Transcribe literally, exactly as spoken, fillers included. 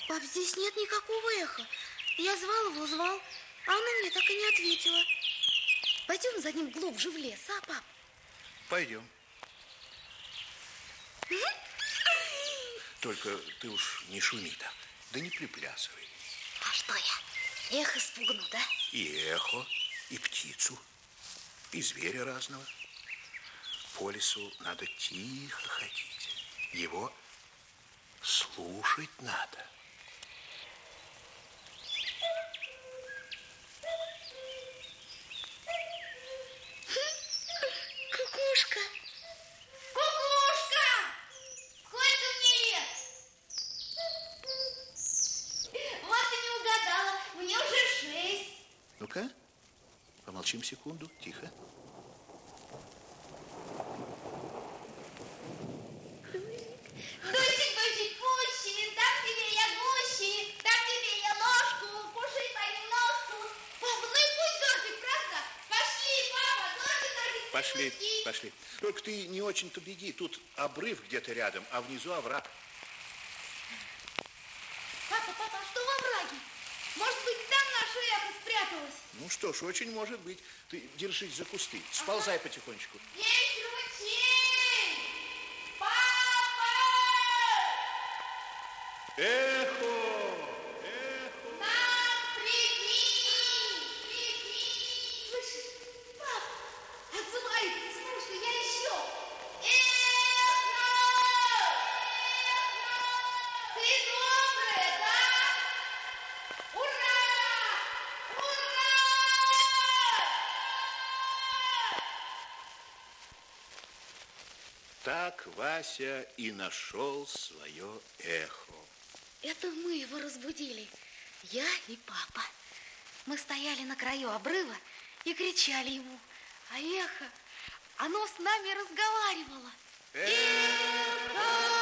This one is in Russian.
Пап, здесь нет никакого эха. Я звал его, звал, а она мне так и не ответила. Пойдем за ним глубже в лес, а, пап? Пойдем. Только ты уж не шуми так, да не приплясывай. А что я, эхо спугну, да? И эхо, и птицу, и зверя разного. По лесу надо тихо ходить. Его слушать надо. Кукушка! Кукушка! Сколько мне лет? Вот ты не угадала, мне уже шесть. Ну-ка, помолчим секунду, тихо. Дождик, дождик, пущин, дам тебе я гущи, дам тебе я ложку, кушай понемножку. Папа, ну и пусть дождик, правда? Пошли, папа, дождик, дождик. Пошли, пусти. пошли. Только ты не очень-то беги, тут обрыв где-то рядом, а внизу овраг. Папа, папа, а что в овраге? Может быть, там наша эхо спряталась? Ну что ж, очень может быть. Ты держись за кусты, сползай ага. потихонечку. Есть ручей! Папа! Эхо! Эхо! Нам прикинь! Прикинь! Слышишь, пап, отзывается, слушай, я еще. Эхо! Эхо! Ты добрая, да? Ура! Ура! Так Вася и нашел свое эхо. Это мы его разбудили, я и папа. Мы стояли на краю обрыва и кричали ему, а эхо, оно с нами разговаривало. Эхо!